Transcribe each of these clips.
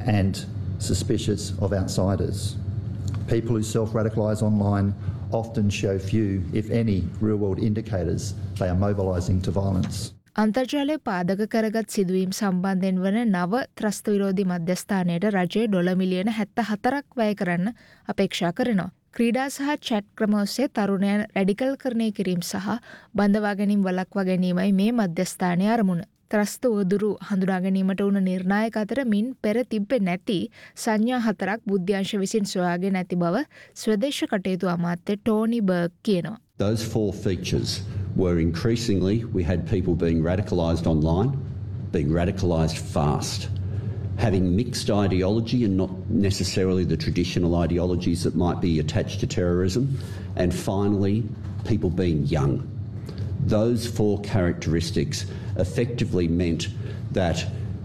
and suspicious of outsiders. People who self-radicalise online often show few, if any, real-world indicators they are mobilising to violence. අන්තර්ජාලය පාදක කරගත් සිදුවීම් සම්බන්ධයෙන් වන නව ත්‍රස්ත විරෝධී මධ්‍යස්ථානයට රජය ඩොලර් මිලියන 74ක් වැය කරන්න අපේක්ෂා කරනවා. ක්‍රීඩා සහ චැට් ක්‍රම ඔස්සේ තරුණයන් රැඩිකල් කරණය කිරීම සහ බඳවා ගැනීම වළක්වා ගැනීමයි මේ මධ්‍යස්ථානයේ අරමුණ. ත්‍රස්ත උවදුරු හඳුනා ගැනීමට වුණ නිර්ණායක අතර මින් පෙර තිබ්බේ නැති සංඥා 4ක් බුද්ධ්‍යංශ විසින් සොයාගෙන ඇති බව ස්වදේශ කටයුතු අමාත්‍ය ටෝනි බර්ග් කියනවා. Those four features were increasingly, we had people being radicalised online, being radicalised fast, having mixed ideology and not necessarily the traditional ideologies that might be attached to terrorism, and finally, people being young. Those four characteristics effectively meant that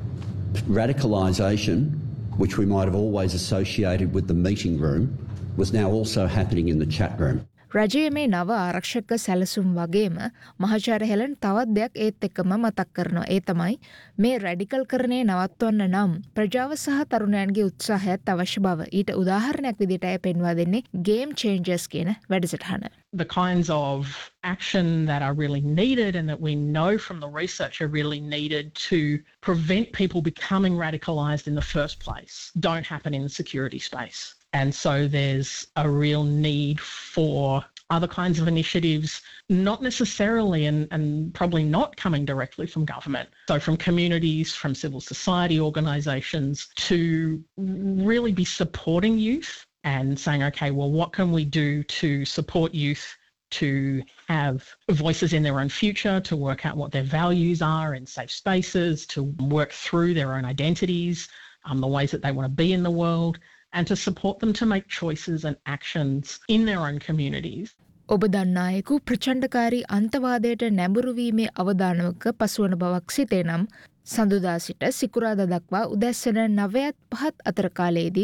radicalisation, which we might have always associated with the meeting room, was now also happening in the chat room. රජයේ මේ නව ආරක්ෂක සැලසුම් වගේම මහාචාර්ය Helen තවත් දෙයක් ඒත් එක්කම මතක් කරනවා. ඒ තමයි මේ රැඩිකල් කරණය නවත්වන්න නම් ප්‍රජාව සහ තරුණයන්ගේ උත්සාහයත් අවශ්‍ය බව. ඊට උදාහරණයක් විදිහට අය පෙන්වා දෙන්නේ ගේම් චේන්ජර්ස් කියන වැඩසටහන. The kinds of action that are really needed and that we know from the research are really needed to prevent people becoming radicalised in the first place don't happen in the security space. And so there's a real need for other kinds of initiatives, not necessarily and probably not coming directly from government. So from communities, from civil society organisations to really be supporting youth and saying, okay, well, what can we do to support youth to have voices in their own future, to work out what their values are in safe spaces, to work through their own identities, the ways that they want to be in the world, and to support them to make choices and actions in their own communities. ඔබ දන්නායෙකු ප්‍රචණ්ඩකාරී අන්තවාදයට නැඹුරු වීමේ අවදානමක පසුවන බවක් සිතේ නම් සඳුදා සිට සිකුරාදා දක්වා උදැස්සන 9:05 අතර කාලයේදී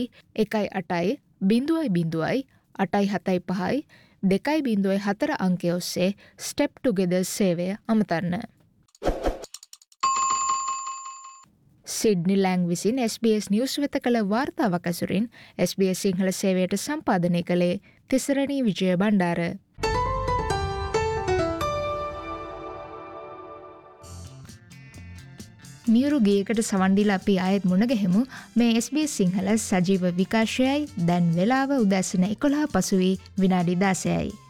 1-800-875 2.04 අංකය ඔස්සේ ස්ටෙප් ටුගෙදර් සේවය අමතන්න. සිඩ්නි ලැංග් විසින් SBS නිවුස් වෙත කළ වාර්තාවක් ඇසුරින් SBS සිංහල සේවයට සම්පාදනය කළේ තිසරණී විජය බණ්ඩාර. මියුරු ගීයකට සවන් දීලා අපි ආයෙත් මුණ ගැහෙමු. මේ SBS සිංහල සජීව විකාශයයි. දැන් වෙලාව උදැසන 11 පසු වී විනාඩි 16යි.